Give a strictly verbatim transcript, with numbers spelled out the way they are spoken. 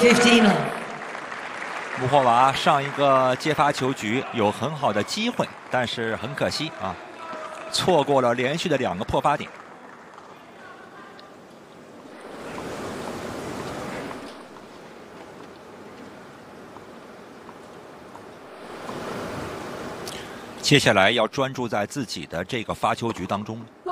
fifteen all. 穆霍娃上一个接发球局有很好的机会，但是很可惜啊，错过了连续的两个破发点。接下来要专注在自己的这个发球局当中。